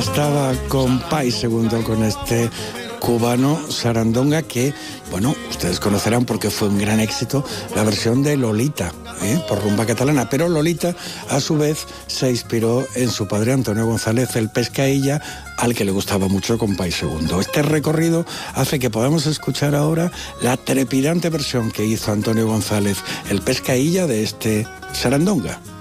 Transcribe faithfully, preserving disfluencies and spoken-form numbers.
estaba con Pai Segundo, con este cubano Sarandonga, que, bueno, ustedes conocerán porque fue un gran éxito la versión de Lolita, ¿eh? por Rumba Catalana, pero Lolita a su vez se inspiró en su padre Antonio González, el Pescailla, al que le gustaba mucho con Pai Segundo. Este recorrido hace que podamos escuchar ahora la trepidante versión que hizo Antonio González, el Pescailla, de este Sarandonga.